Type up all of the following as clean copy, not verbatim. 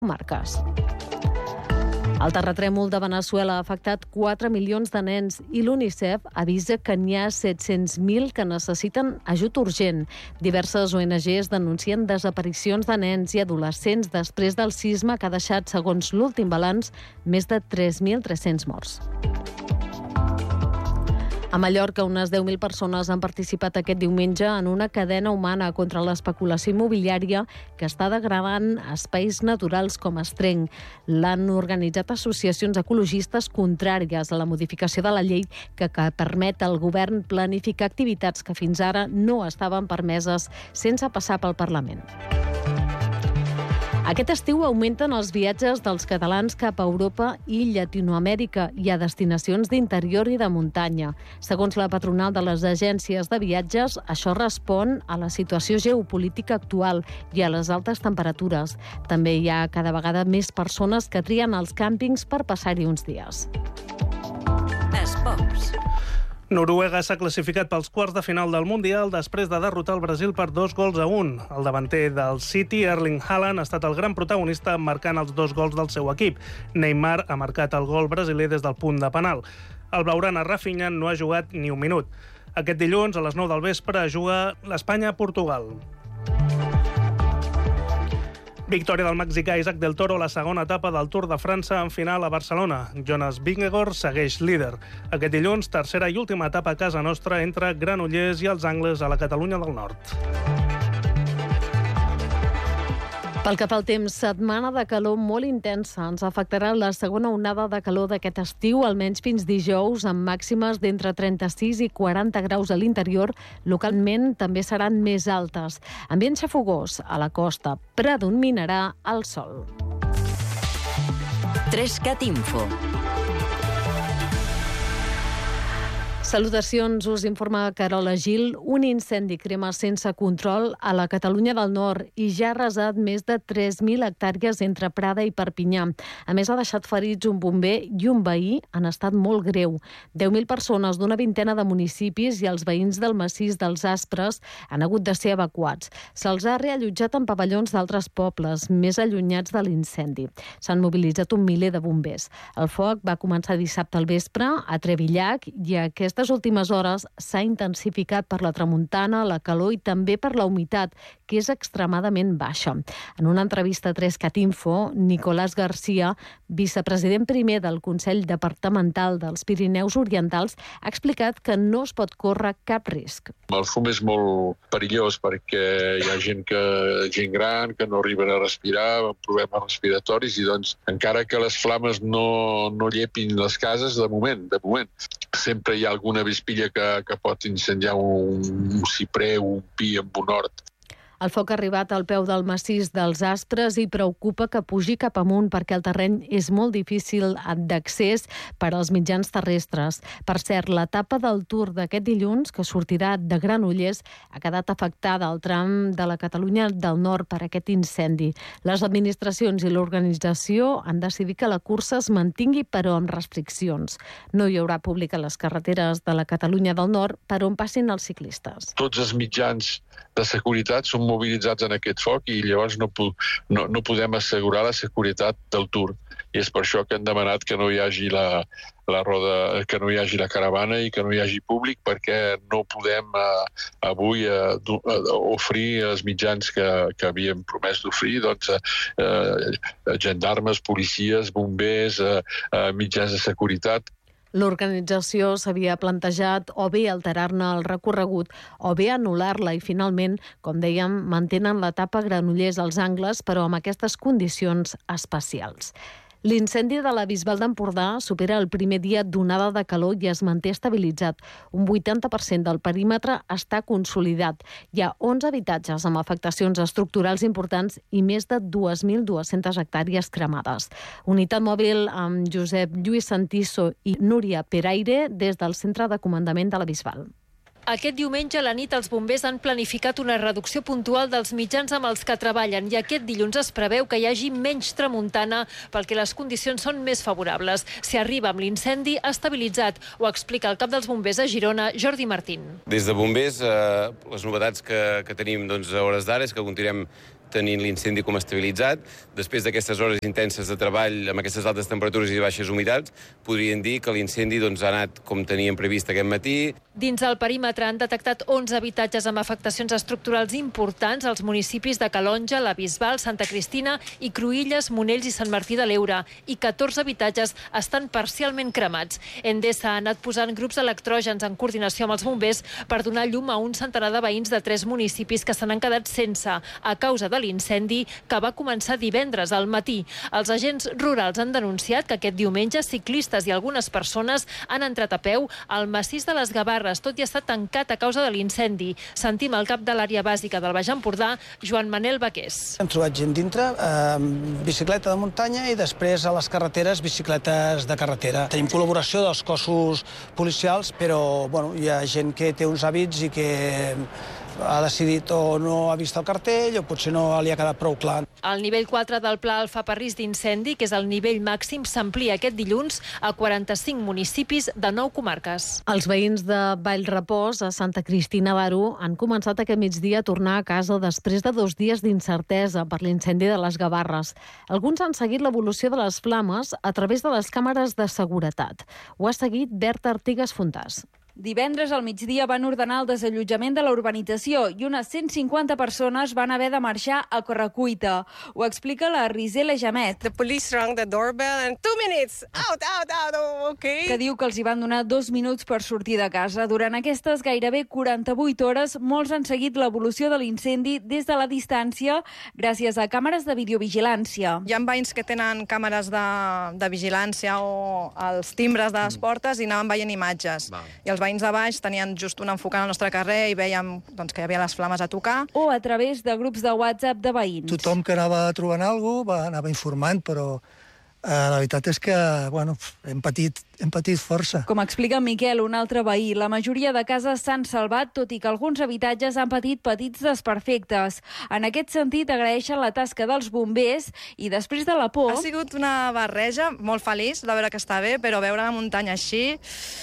comarques. El terratrèmol de Veneçuela ha afectat 4 milions de nens i l'UNICEF avisa que n'hi ha 700.000 que necessiten ajut urgent. Diverses ONGs denuncien desaparicions de nens i adolescents després del sisme que ha deixat, segons l'últim balanç, més de 3.300 morts. A Mallorca, unes 10.000 persones han participat aquest diumenge en una cadena humana contra l'especulació immobiliària que està degradant espais naturals com Estrenc. L'han organitzat associacions ecologistes contràries a la modificació de la llei que permet al govern planificar activitats que fins ara no estaven permeses sense passar pel Parlament. Aquest estiu augmenten els viatges dels catalans cap a Europa i Llatinoamèrica i a destinacions d'interior i de muntanya. Segons la patronal de les agències de viatges, això respon a la situació geopolítica actual i a les altes temperatures. També hi ha cada vegada més persones que trien els càmpings per passar-hi uns dies. Esports. Noruega s'ha classificat pels quarts de final del Mundial després de derrotar el Brasil per 2-1. El davanter del City, Erling Haaland, ha estat el gran protagonista marcant els 2 gols del seu equip. Neymar ha marcat el gol brasiler des del punt de penal. El blaugrana Rafinha no ha jugat ni un minut. Aquest dilluns, a les 9 del vespre, juga l'Espanya-Portugal. Victòria del mexicà Isaac del Toro a la segona etapa del Tour de França en final a Barcelona. Jonas Vingegaard segueix líder. Aquest dilluns, tercera i última etapa a casa nostra entre Granollers i els Angles a la Catalunya del Nord. Pel que fa al temps, setmana de calor molt intensa. Ens afectarà la segona onada de calor d'aquest estiu, almenys fins dijous, amb màximes d'entre 36 i 40 graus a l'interior. Localment també seran més altes. Ambient xafogós a la costa. Predominarà el sol. 3CAT Info. Salutacions, us informa Carola Gil. Un incendi crema sense control a la Catalunya del Nord i ja ha arrasat més de 3.000 hectàrees entre Prada i Perpinyà. A més, ha deixat ferits un bomber i un veí en estat molt greu. 10.000 persones d'una vintena de municipis i els veïns del massís dels Aspres han hagut de ser evacuats. Se'ls ha reallotjat en pavellons d'altres pobles, més allunyats de l'incendi. S'han mobilitzat un miler de bombers. El foc va començar dissabte al vespre a Trevillac i aquestes últimes hores s'ha intensificat per la tramuntana, la calor i també per la humitat, que és extremadament baixa. En una entrevista a 3CAT Info, Nicolás García, vicepresident primer del Consell Departamental dels Pirineus Orientals, ha explicat que no es pot córrer cap risc. El fum és molt perillós perquè hi ha gent gran que no arriben a respirar, amb problemes respiratoris i doncs encara que les flames no llepin les cases, de moment. Sempre hi ha alguna vispilla que pot incendiar un ciprer o un pi amb un hort. El foc ha arribat al peu del massís dels Aspres i preocupa que pugi cap amunt perquè el terreny és molt difícil d'accés per als mitjans terrestres. Per cert, l'etapa del Tour d'aquest dilluns, que sortirà de Granollers, ha quedat afectada al tram de la Catalunya del Nord per aquest incendi. Les administracions i l'organització han decidit que la cursa es mantingui, però amb restriccions. No hi haurà públic a les carreteres de la Catalunya del Nord per on passin els ciclistes. Tots els mitjans de seguretat són mobilitzats en aquest foc i llavors no podem assegurar la seguretat del Tour. I és per això que hem demanat que no hi hagi la roda, que no hi hagi la caravana i que no hi hagi públic perquè no podem avui oferir els mitjans que havíem promès d'oferir, gendarmes, policies, bombers, mitjans de seguretat. L'organització s'havia plantejat o bé alterar-ne el recorregut o bé anul·lar-la i finalment, com dèiem, mantenen l'etapa Granollers als Angles, però amb aquestes condicions especials. L'incendi de la Bisbal d'Empordà supera el primer dia d'onada de calor i es manté estabilitzat. Un 80% del perímetre està consolidat. Hi ha 11 habitatges amb afectacions estructurals importants i més de 2.200 hectàrees cremades. Unitat mòbil amb Josep Lluís Santiso i Núria Peraire des del Centre de Comandament de la Bisbal. Aquest diumenge a la nit els bombers han planificat una reducció puntual dels mitjans amb els que treballen i aquest dilluns es preveu que hi hagi menys tramuntana perquè les condicions són més favorables. Si arriba amb l'incendi estabilitzat, ho explica el cap dels bombers a Girona, Jordi Martín. Des de bombers, les novetats que tenim a hores d'ara és que continuem tenint l'incendi com estabilitzat. Després d'aquestes hores intenses de treball, amb aquestes altes temperatures i baixes humitats, podríem dir que l'incendi ha anat com teníem previst aquest matí. Dins el perímetre han detectat 11 habitatges amb afectacions estructurals importants als municipis de Calonja, la Bisbal, Santa Cristina i Cruïlles, Monells i Sant Martí de l'Eure, i 14 habitatges estan parcialment cremats. Endesa ha anat posant grups electrògens en coordinació amb els bombers per donar llum a un centenar de veïns de 3 municipis que se n'han quedat sense a causa de l'incendi que va començar divendres al matí. Els agents rurals han denunciat que aquest diumenge ciclistes i algunes persones han entrat a peu al massís de les Gavarres, tot i estar tancat a causa de l'incendi. Sentim el cap de l'àrea bàsica del Baix Empordà, Joan Manel Baqués. Hem trobat gent dintre, bicicleta de muntanya i després a les carreteres, bicicletes de carretera. Tenim col·laboració dels cossos policials, però hi ha gent que té uns hàbits i que ha decidit o no ha vist el cartell o potser no li ha quedat prou clar. El nivell 4 del Pla Alfa per risc d'incendi, que és el nivell màxim, s'amplia aquest dilluns a 45 municipis de 9 comarques. Els veïns de Vallrepòs, a Santa Cristina d'Aro, han començat aquest migdia a tornar a casa després de 2 dies d'incertesa per l'incendi de les Gavarres. Alguns han seguit l'evolució de les flames a través de les càmeres de seguretat. Ho ha seguit Berta Artigas Fontàs. Divendres al migdia van ordenar el desallotjament de la urbanització i unes 150 persones van haver de marxar a correcuita. Ho explica la Rizela Jamet, The police rang the doorbell and 2 minutes, out, okay. Que diu que els hi van donar 2 minuts per sortir de casa. Durant aquestes gairebé 48 hores, molts han seguit l'evolució de l'incendi des de la distància gràcies a càmeres de videovigilància. Hi ha veïns que tenen càmeres de vigilància o els timbres de les portes i anaven veient imatges. I els veïns de baix tenien just un enfocant al nostre carrer i veiem que hi havia les flames a tocar. O a través de grups de WhatsApp de veïns. Tothom que anava trobant alguna cosa anava informant, però la veritat és que hem patit força. Com explica Miquel, un altre veí, la majoria de cases s'han salvat, tot i que alguns habitatges han patit petits desperfectes. En aquest sentit, agraeixen la tasca dels bombers i després de la por... Ha sigut una barreja molt feliç de veure que està bé, però veure la muntanya així...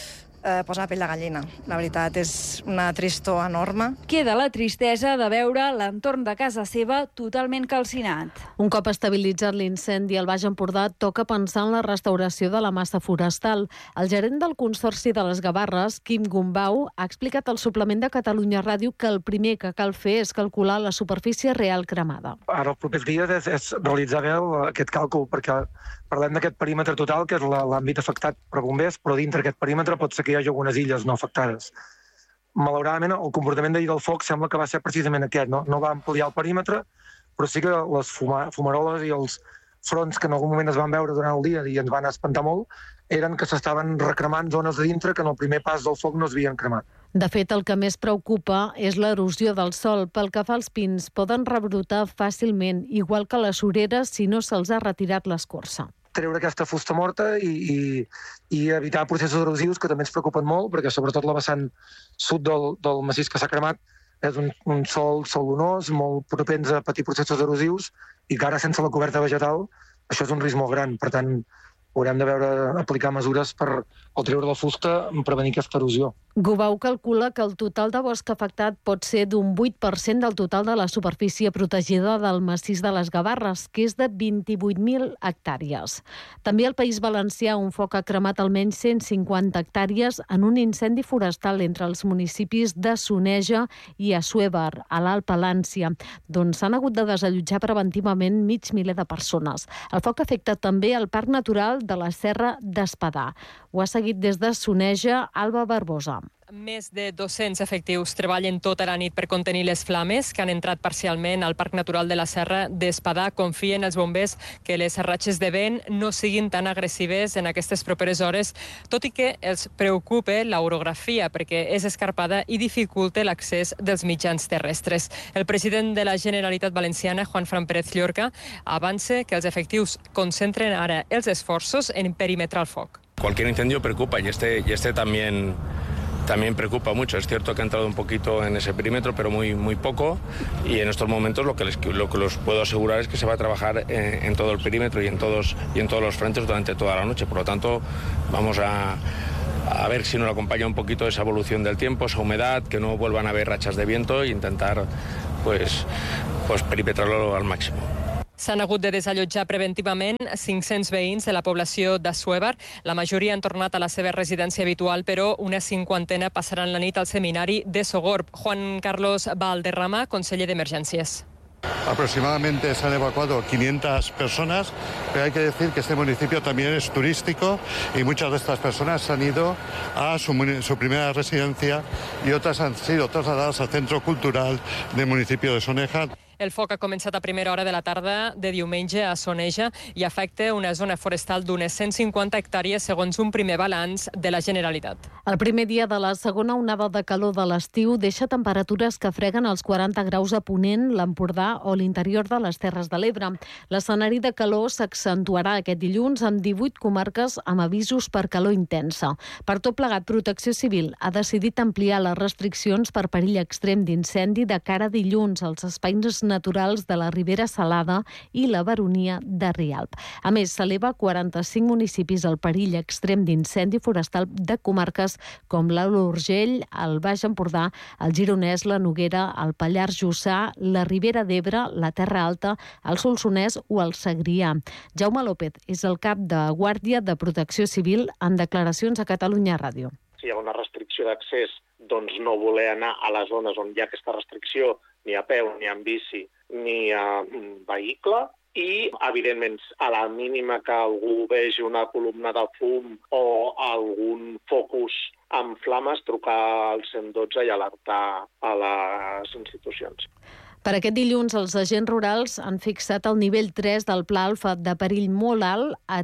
posa la pell de gallina. La veritat, és una tristor enorme. Queda la tristesa de veure l'entorn de casa seva totalment calcinat. Un cop estabilitzat l'incendi al Baix Empordà, toca pensar en la restauració de la massa forestal. El gerent del Consorci de les Gavarres, Quim Gombau, ha explicat al suplement de Catalunya Ràdio que el primer que cal fer és calcular la superfície real cremada. Ara, els propers dies, és realitzar bé aquest càlcul, perquè parlem d'aquest perímetre total, que és l'àmbit afectat per bombers, però dintre aquest perímetre pot ser que hi hagi algunes illes no afectades. Malauradament, el comportament d'ahir del foc sembla que va ser precisament aquest, no va ampliar el perímetre, però sí que les fumaroles i els fronts que en algun moment es van veure durant el dia i ens van espantar molt, eren que s'estaven recremant zones de dintre que en el primer pas del foc no es havien cremat. De fet, el que més preocupa és l'erosió del sòl. Pel que fa als pins, poden rebrotar fàcilment, igual que les sureres si no se'ls ha retirat l'escorça. Treure aquesta fusta morta i evitar processos erosius que també ens preocupen molt, perquè sobretot la vessant sud del massís que s'ha cremat és un sòl solonós, molt propens a patir processos erosius, i que ara sense la coberta vegetal això és un risc molt gran. Per tant, haurem de veure aplicar mesures per treure la fusta i prevenir aquesta erosió. Gombau calcula que el total de bosc afectat pot ser d'un 8% del total de la superfície protegida del massís de les Gavarres, que és de 28.000 hectàrees. També al País Valencià un foc ha cremat almenys 150 hectàrees en un incendi forestal entre els municipis de Soneja i Assuévar, a l'Alt Palància, d'on s'han hagut de desallotjar preventivament mig miler de persones. El foc afecta també el Parc Natural de la Serra d'Espadà. Ho ha seguit des de Soneja, Alba Barbosa. Més de 200 efectius treballen tota la nit per contenir les flames que han entrat parcialment al Parc Natural de la Serra d'Espadà. Confien els bombers que les ratxes de vent no siguin tan agressives en aquestes properes hores, tot i que els preocupa l'orografia perquè és escarpada i dificulta l'accés dels mitjans terrestres. El president de la Generalitat Valenciana, Juanfran Pérez Llorca, avança que els efectius concentren ara els esforços en perimetrar el foc. Cualquier incendio preocupa y este también preocupa mucho. Es cierto que ha entrado un poquito en ese perímetro, pero muy poco. Y en estos momentos lo que los puedo asegurar es que se va a trabajar en todo el perímetro y en todos los frentes durante toda la noche. Por lo tanto, vamos a ver si nos acompaña un poquito esa evolución del tiempo, esa humedad, que no vuelvan a haber rachas de viento e intentar pues perimetrarlo al máximo. S'han hagut de desallotjar preventivament 500 veïns de la població d'Assuévar. La majoria han tornat a la seva residència habitual, però una 50 passaran la nit al seminari de Sogorb. Juan Carlos Valderrama, conseller d'Emergències. Aproximadamente se han evacuado 500 personas, pero hay que decir que este municipio también es turístico y muchas de estas personas han ido a su primera residencia y otras han sido trasladadas al centro cultural del municipio de Soneja. El foc ha començat a primera hora de la tarda de diumenge a Soneja i afecta una zona forestal d'unes 150 hectàrees, segons un primer balanç de la Generalitat. El primer dia de la segona onada de calor de l'estiu deixa temperatures que freguen els 40 graus a Ponent, l'Empordà o l'interior de les Terres de l'Ebre. L'escenari de calor s'accentuarà aquest dilluns amb 18 comarques amb avisos per calor intensa. Per tot plegat, Protecció Civil ha decidit ampliar les restriccions per perill extrem d'incendi de cara a dilluns als espais naturals de la Ribera Salada i la Baronia de Rialb. A més, s'eleva a 45 municipis el perill extrem d'incendi forestal de comarques com l'Alt Urgell, el Baix Empordà, el Gironès, la Noguera, el Pallars Jussà, la Ribera d'Ebre, la Terra Alta, el Solsonès o el Segrià. Jaume López és el cap de Guàrdia de Protecció Civil en declaracions a Catalunya Ràdio. Si hi ha una restricció d'accés, doncs no voler anar a les zones on hi ha aquesta restricció, ni a peu, ni en bici, ni a vehicle, i, evidentment, a la mínima que algú vegi una columna de fum o algun focus amb flames, trucar al 112 i alertar a les institucions. Per aquest dilluns, els agents rurals han fixat el nivell 3 del Pla Alfa de perill molt alt a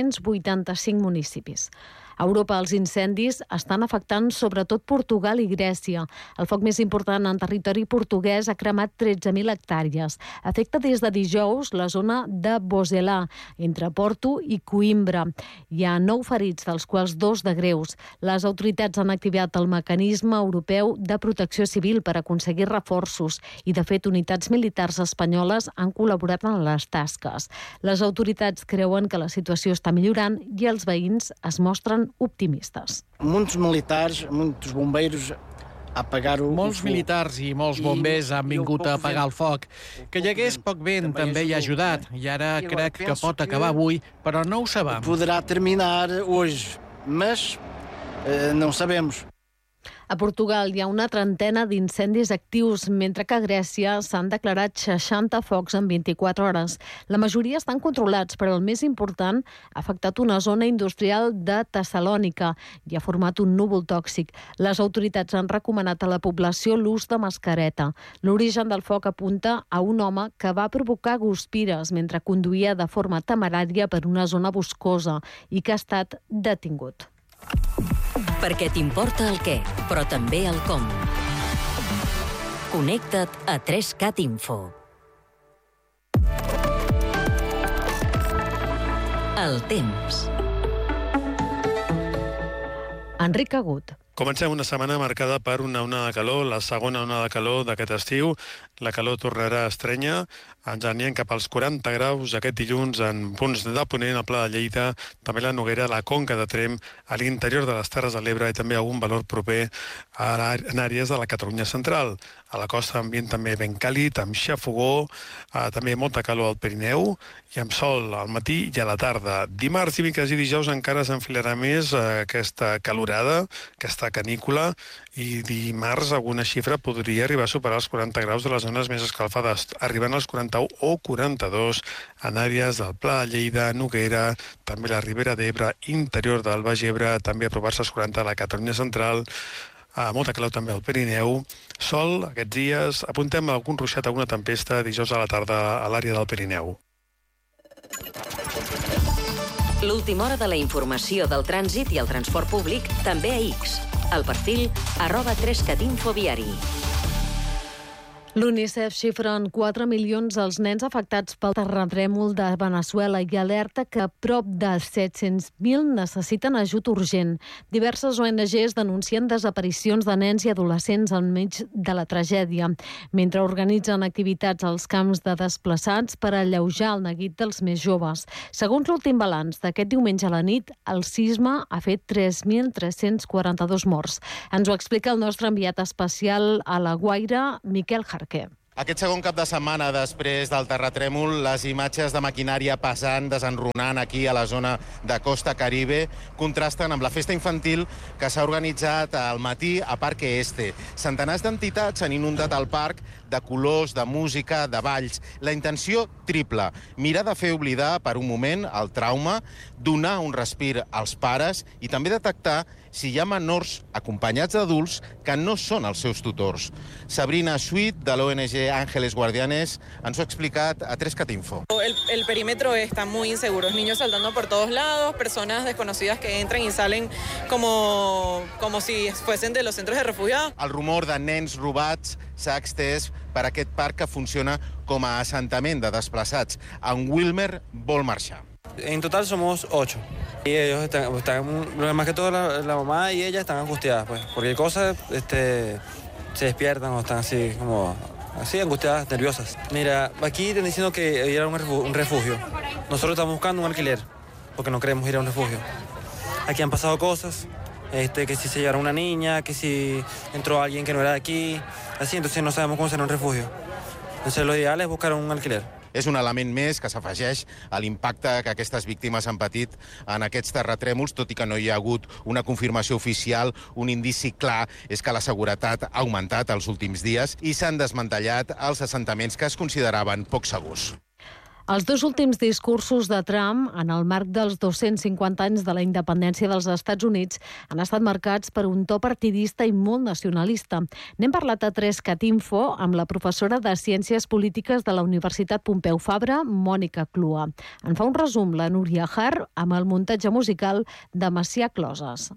385 municipis. A Europa, els incendis estan afectant sobretot Portugal i Grècia. El foc més important en territori portuguès ha cremat 13.000 hectàrees. Afecta des de dijous la zona de Boselà, entre Porto i Coimbra. Hi ha 9 ferits, dels quals 2 de greus. Les autoritats han activat el mecanisme europeu de protecció civil per aconseguir reforços i, de fet, unitats militars espanyoles han col·laborat en les tasques. Les autoritats creuen que la situació està millorant i els veïns es mostren optimistes. Molts militars, molts bombeiros a apagar o Molts militars i molts bombers han vingut a apagar el foc. Que hi hagués poc vent també hi ha ajudat, i ara crec que pot acabar avui, però no ho sabem. Poderà terminar hoje, mas não sabemos. A Portugal hi ha una trentena d'incendis actius, mentre que a Grècia s'han declarat 60 focs en 24 hores. La majoria estan controlats, però el més important ha afectat una zona industrial de Tessalònica i ha format un núvol tòxic. Les autoritats han recomanat a la població l'ús de mascareta. L'origen del foc apunta a un home que va provocar guspires mentre conduïa de forma temerària per una zona boscosa i que ha estat detingut. Perquè t'importa el què, però també el com. Connecta't a 3CAT Info. El temps. Enric Agut. Comencem una setmana marcada per una onada de calor, la segona onada de calor d'aquest estiu. La calor tornarà a estrènyer, ens anirem cap als 40 graus aquest dilluns en punts de Ponent, al Pla de Lleida, també la Noguera, la Conca de Tremp, a l'interior de les Terres de l'Ebre i també algun valor proper en àrees de la Catalunya central. A la costa ambient també ben càlid, amb xafogó, també molta calor al Pirineu i amb sol al matí i a la tarda. Dimarts, dimecres i dijous encara s'enfilarà més aquesta calorada, aquesta canícula, i dimarts alguna xifra podria arribar a superar els 40 graus de les zones més escalfades, arribant als 41 o 42 en àrees del Pla de Lleida, Noguera, també la Ribera d'Ebre, interior del Baix Ebre, també aprovar-se als 40 a la Catalunya central, molta calor també al Pirineu, sol aquests dies, apuntem a algun ruixat, alguna tempesta dijous a la tarda a l'àrea del Pirineu. L'última hora de la informació del trànsit i el transport públic també a X. El perfil @3catinfoviari. L'UNICEF xifra en 4 milions els nens afectats pel terratrèmol de Veneçuela i alerta que prop de 700.000 necessiten ajut urgent. Diverses ONGs denuncien desaparicions de nens i adolescents enmig de la tragèdia, mentre organitzen activitats als camps de desplaçats per alleujar el neguit dels més joves. Segons l'últim balanç d'aquest diumenge a la nit, el sisme ha fet 3.342 morts. Ens ho explica el nostre enviat especial a La Guaira, Miquel Jarquer. Aquest segon cap de setmana després del terratrèmol, les imatges de maquinària pesant, desenrunant aquí a la zona de Costa Caribe, contrasten amb la festa infantil que s'ha organitzat al matí a Parque Este. Centenars d'entitats han inundat el parc de colors, de música, de balls. La intenció triple, mirar de fer oblidar per un moment el trauma, donar un respir als pares i també detectar si hi ha menors acompanyats d'adults que no són els seus tutors. Sabrina Sweet, de l'ONG Ángeles Guardianes, ens ho ha explicat a 3cat Info. El perímetro está muy inseguro, niños saltando por todos lados, personas desconocidas que entran y salen como si fuesen de los centros de refugiados. El rumor de nens robats s'ha extès per aquest parc que funciona com a assentament de desplaçats. En Wilmer vol marxar. En total somos 8. Y ellos están más que todo la mamá y ella están angustiadas, pues. Porque cosas se despiertan o están así como así angustiadas, nerviosas. Mira, aquí están diciendo que ir a un refugio. Nosotros estamos buscando un alquiler porque no queremos ir a un refugio. Aquí han pasado cosas, que si se llevaron una niña, que si entró alguien que no era de aquí, así, entonces no sabemos cómo será un refugio. Entonces lo ideal es buscar un alquiler. És un element més que s'afegeix a l'impacte que aquestes víctimes han patit en aquests terratrèmols, tot i que no hi ha hagut una confirmació oficial. Un indici clar és que la seguretat ha augmentat els últims dies i s'han desmantellat els assentaments que es consideraven poc segurs. Els dos últims discursos de Trump, en el marc dels 250 anys de la independència dels Estats Units, han estat marcats per un to partidista i molt nacionalista. N'hem parlat a 3cat Info amb la professora de Ciències Polítiques de la Universitat Pompeu Fabra, Mònica Clua. En fa un resum la Núria Har amb el muntatge musical de Macià Closes.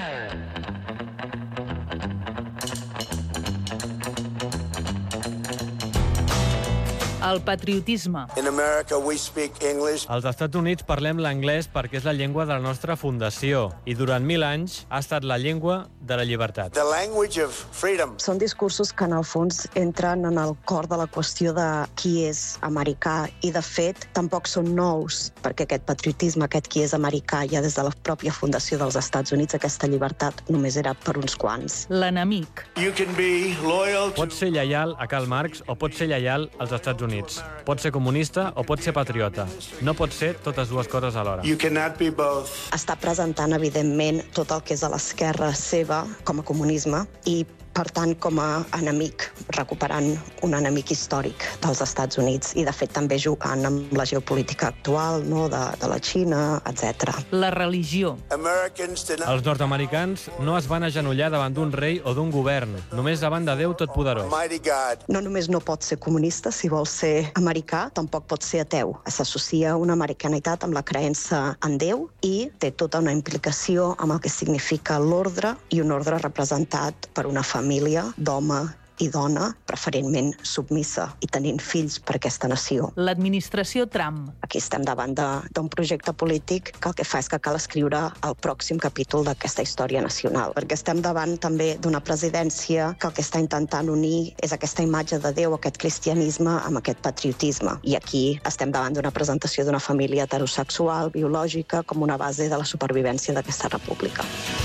El patriotisme. Als Estats Units parlem l'anglès perquè és la llengua de la nostra fundació i durant 1000 anys ha estat la llengua de la llibertat. Són discursos que en el fons entren en el cor de la qüestió de qui és americà i de fet tampoc són nous perquè aquest patriotisme, aquest qui és americà ja des de la pròpia fundació dels Estats Units, aquesta llibertat només era per uns quants. L'enemic. Pots ser lleial a Karl Marx o pots ser lleial als Estats Units. Pot ser comunista o pot ser patriota. No pot ser totes dues coses alhora. Està presentant, evidentment, tot el que és a l'esquerra seva com a comunisme i per tant, com a enemic, recuperant un enemic històric dels Estats Units i, de fet, també jugant amb la geopolítica actual, no, de la Xina, etc. La religió. Els nord-americans no es van agenollar davant d'un rei o d'un govern, només davant de Déu Totpoderós. No només no pot ser comunista si vol ser americà, tampoc pot ser ateu. S'associa una americanitat amb la creença en Déu i té tota una implicació amb el que significa l'ordre i un ordre representat per una família d'home i dona, preferentment submissa i tenint fills per aquesta nació. L'administració Trump. Aquí estem davant d'un projecte polític que el que fa és que cal escriure el pròxim capítol d'aquesta història nacional, perquè estem davant també d'una presidència que el que està intentant unir és aquesta imatge de Déu, aquest cristianisme, amb aquest patriotisme. I aquí estem davant d'una presentació d'una família heterosexual, biològica, com una base de la supervivència d'aquesta república.